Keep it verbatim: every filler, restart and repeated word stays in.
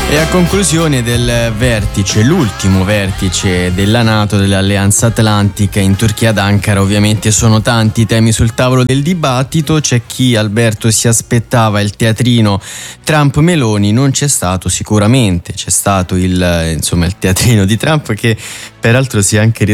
E a conclusione del vertice, l'ultimo vertice della NATO, dell'Alleanza Atlantica in Turchia ad Ankara, ovviamente sono tanti i temi sul tavolo del dibattito. C'è chi, Alberto, si aspettava il teatrino Trump-Meloni, non c'è stato sicuramente, c'è stato il, insomma, il teatrino di Trump, che peraltro si è anche